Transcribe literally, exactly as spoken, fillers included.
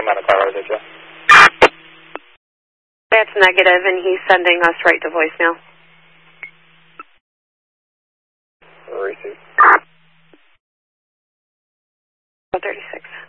on a caller, did you? That's negative, and he's sending us right to voicemail. Receive. thirty-six.